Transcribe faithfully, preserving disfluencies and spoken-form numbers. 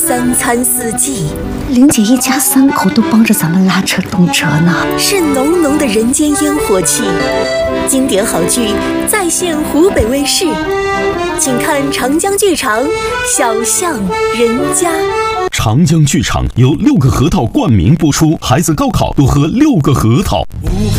三餐四季， 玲姐一家三口都帮着咱们拉车动车呢。 是浓浓的人间烟火气。经典好剧再现湖北卫视，请看长江剧场《小巷人家》。 长江剧场由六个核桃冠名播出，孩子高考多喝六个核桃。